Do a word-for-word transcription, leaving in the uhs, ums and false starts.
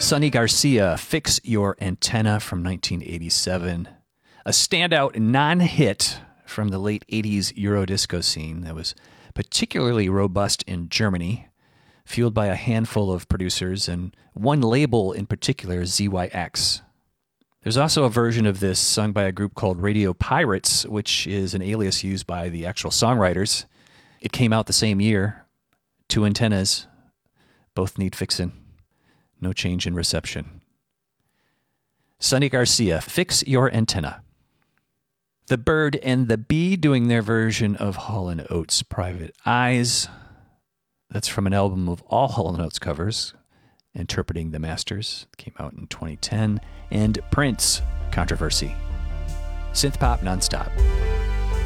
Sonny Garcia, Fix Your Antenna from nineteen eighty-seven. A standout non-hit from the late eighties Eurodisco scene that was particularly robust in Germany, fueled by a handful of producers and one label in particular, Z Y X. There's also a version of this sung by a group called Radio Pirates, which is an alias used by the actual songwriters. It came out the same year. Two antennas, both need fixin'. No change in reception. Sonny Garcia, Fix Your Antenna. The Bird and the Bee doing their version of Hall and Oates' Private Eyes. That's from an album of all Hall and Oates covers, Interpreting the Masters. It came out in twenty ten. And Prince, Controversy. Synth pop nonstop.